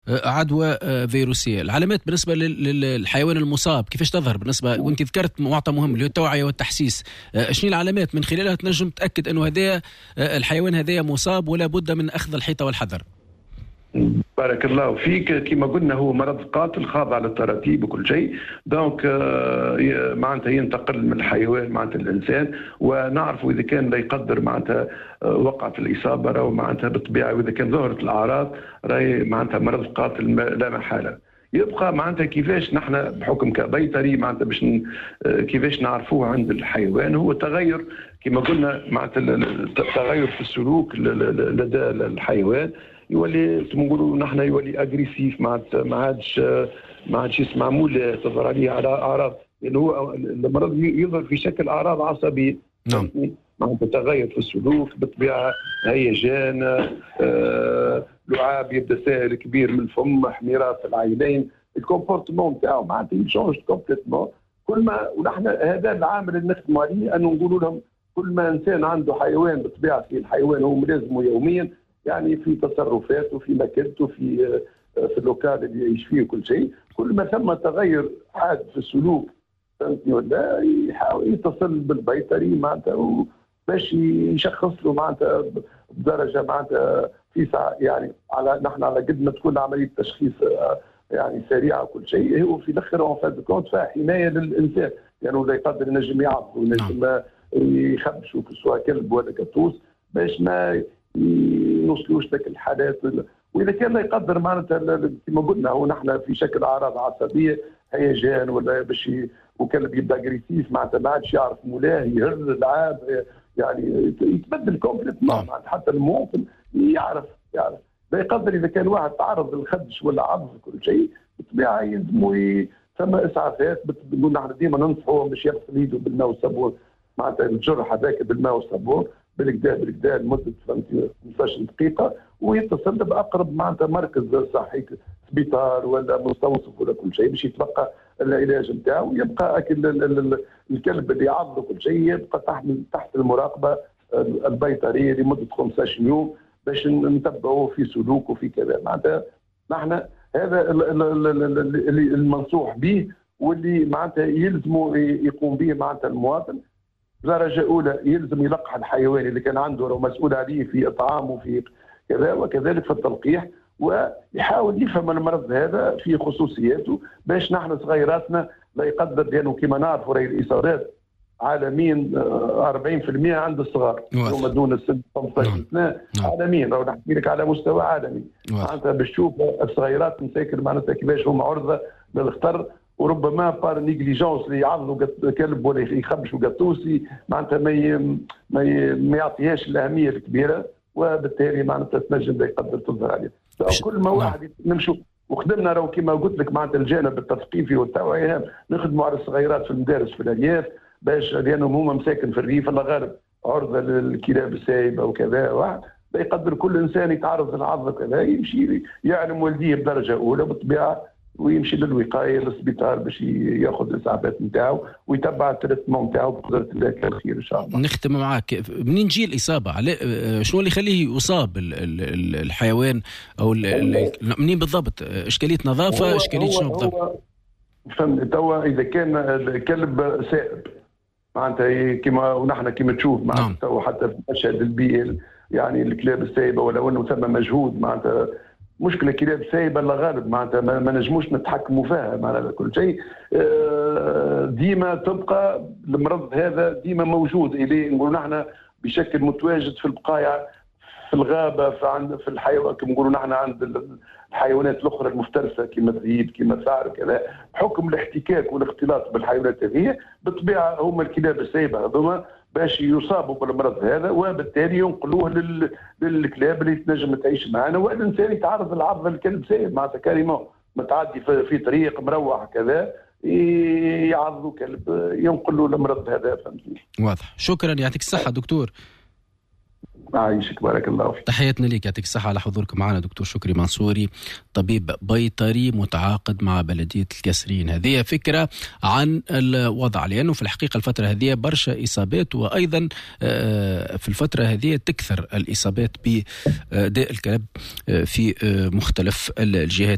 عدوى فيروسية. العلامات بالنسبة للحيوان المصاب كيفاش تظهر بالنسبة، وانت ذكرت معطى مهم اللي هو التوعية والتحسيس، شنو العلامات من خلالها تنجم تأكد أنه هذا الحيوان هذا مصاب ولا بد من أخذ الحيطة والحذر؟ بارك الله فيك. كما قلنا هو مرض قاتل خاضع للتراتيب وكل شيء، دونك معناتها ينتقل من الحيوان معناتها الانسان، ونعرفوا اذا كان لا يقدر معناتها وقع في الاصابه راهو معناتها بالطبيعه، واذا كان ظهرت الاعراض راهي معناتها مرض قاتل لا محاله. يبقى معناتها كيفاش نحن بحكم كبيطري معناتها باش كيفاش نعرفوه عند الحيوان، هو تغير كما قلنا معناتها تغير في السلوك لدى الحيوان، يولي نقولوا نحن يولي اجريسيف، ما عادش يسمع مول تظهر عليه على اعراض، لانه هو المرض يظهر في شكل اعراض عصبيه. نعم. معناتها تغير في السلوك بالطبيعه، هيجان، لعاب يبدا سائل كبير من الفم، حميرات في العينين، الكومبورتمون نتاعو معناتها يشونج كومبليتمون. كل ما ونحن هذا العامل اللي نخدموا عليه، انه نقولوا لهم كل ما انسان عنده حيوان بالطبيعه الحيوان هو ملازمه يوميا، يعني في تصرفاته، في ماكلته، في اللوكال اللي يعيش فيه وكل شيء، كل ما ثم تغير حاد في السلوك فهمتني ولا، يحاول يتصل بالبيطري معناتها باش يشخص له معناتها بدرجه معناتها في ساعه، يعني نحن على قد ما تكون عمليه تشخيص يعني سريعه وكل شيء، هو في الاخر اون فاد كونت فيها حمايه للانسان، يعني لا يقدر ينجم يعض وينجم يخبش سواء كلب ولا كتوس باش ما يوصلوش لك الحالات. واذا كان لا يقدر معناتها كما قلنا هو نحن في شكل اعراض عصبيه، هيجان ولا باش وكلب يبدا اجريسيف معناتها ما عادش يعرف مولاه، يهز العاب، يعني يتبدل كومبليتمون، حتى المواطن يعرف لا يقدر. اذا كان واحد تعرض للخدش ولا عض كل شيء بالطبيعه يلزموا ثم اسعافات. بنقول نحن ديما ننصحوا باش يغسل يده بالماء والصابون، معناتها الجرح هذاك بالماء والصابون بالكدا لمده 15 دقيقه، ويتصل باقرب معناتها مركز صحي، سبيطار ولا مستوصف ولا كل شيء، باش يتلقى العلاج نتاعو. يبقى الكلب اللي يعض كل شيء يبقى تحت المراقبه البيطريه لمده 15 يوم باش نتبعوه في سلوكه في كذا. معناتها نحن هذا اللي المنصوح به واللي معناتها يلزموا يقوم به معناتها المواطن. درجة أولى يلزم يلقح الحيوان اللي كان عنده أو مسؤول عليه في إطعامه في كذا، وكذلك في التلقيح، ويحاول يفهم المرض هذا في خصوصياته باش نحن صغيراتنا لا يقدر، لأنه كما نعرفوا راهي الإصابات عالميا 40% عند الصغار هم دون السن 15 سنة عالميا، راهو نحكي لك على مستوى عالمي. معناتها باش تشوف الصغيرات مساكن معناتها كيفاش هم عرضة للخطر، وربما بار نيجليجونس اللي يعضوا كلب ولا يخبشوا قطوسي معناتها ما يعطيهاش الاهميه الكبيره، وبالتالي معناتها تنجم لا يقدر تظهر عليه. كل ما واحد نمشوا وخدمنا راهو كما قلت لك معناتها الجانب التثقيفي والتوعيه، نخدموا على الصغيرات في المدارس في الارياف باش لانهم هما مساكن في الريف الله غالب عرضه للكلاب السايبه وكذا، واحد لا يقدر كل انسان يتعرض للعض وكذا يمشي يعلم والديه بدرجه اولى بالطبيعه، ويمشي للوقايه للسبيطار باش ياخذ الاسعافات نتاعو ويتبع التريتمون نتاعو بقدره الله كان خير ان شاء الله. نختم معك، منين تجي الاصابه؟ شنو اللي يخليه يصاب الحيوان او منين بالضبط؟ اشكاليه نظافه، اشكاليه شنو بالضبط؟ فهمت. توا اذا كان الكلب سائب معناتها كما ونحن كما تشوف معناتها توا حتى في المشهد البيئي يعني الكلاب السايبه ولو انه ثم مجهود معناتها مشكله كلاب سايبه لا غالب معناتها ما نجموش نتحكموا فيها معناتها كل شيء ديما تبقى المرض هذا ديما موجود اليه نقولوا نحن بشكل متواجد في البقايا في الغابه في الحيوان كما نقولوا نحن عند الحيوانات الاخرى المفترسه كما الذئب كما الثعر كذا، بحكم الاحتكاك والاختلاط بالحيوانات هذه بالطبيعه هم الكلاب السايبه هذوما باش يصابوا بالمرض هذا، وبالتالي ينقلوه للكلاب اللي تنجم تعيش معنا، والانسان يتعرض للعض الكلب سايب معناتها كاريمون متعدي في طريق مروح كذا يعضوا كلب ينقلوا المرض هذا. فهمتني؟ واضح. شكرا، يعطيك الصحه دكتور. عايشك بارك الله فيك. تحياتنا لك، يعطيك الصحة على حضورك معنا دكتور شكري منصوري، طبيب بيطري متعاقد مع بلدية الكسرين. هذه فكرة عن الوضع، لأنه في الحقيقة الفترة هذه برشا إصابات، وأيضا في الفترة هذه تكثر الإصابات بداء الكلب في مختلف الجهات.